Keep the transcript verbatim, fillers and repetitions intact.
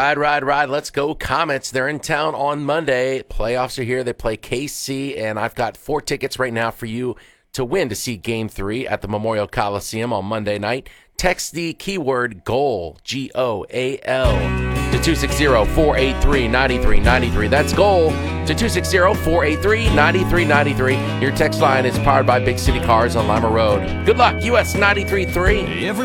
Ride, ride, ride. Let's go Comets. They're in town on Monday. Playoffs are here. They play K C, and I've got four tickets right now for you to win to see Game three at the Memorial Coliseum on Monday night. Text the keyword GOAL, G O A L, to two six zero, four eight three, nine three nine three. That's GOAL to two six zero, four eight three, nine three nine three. Your text line is powered by Big City Cars on Lima Road. Good luck, U S ninety-three point three.